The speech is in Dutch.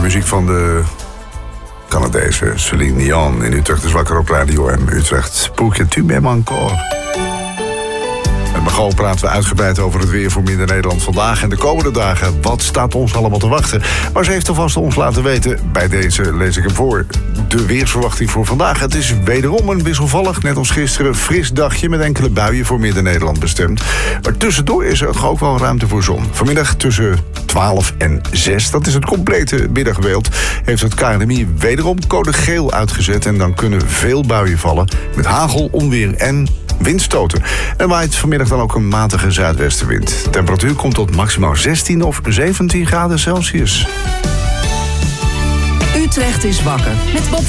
muziek van de Canadese Celine Dion. In Utrecht is wakker op Radio M. Utrecht. Pourquoi tu m'aimes encore? Met Margot praten we uitgebreid over het weer voor Midden-Nederland vandaag en de komende dagen. Wat staat ons allemaal te wachten? Maar ze heeft alvast ons laten weten. Bij deze lees ik hem voor. De weersverwachting voor vandaag. Het is wederom een wisselvallig, net als gisteren, fris dagje met enkele buien voor Midden-Nederland bestemd. Maar tussendoor is er toch ook wel ruimte voor zon. Vanmiddag tussen 12 en 6, dat is het complete middagbeeld, heeft het KNMI wederom code geel uitgezet. En dan kunnen veel buien vallen met hagel, onweer en windstoten. En waait vanmiddag dan ook een matige zuidwestenwind. De temperatuur komt tot maximaal 16 of 17 graden Celsius. Utrecht is wakker met Bob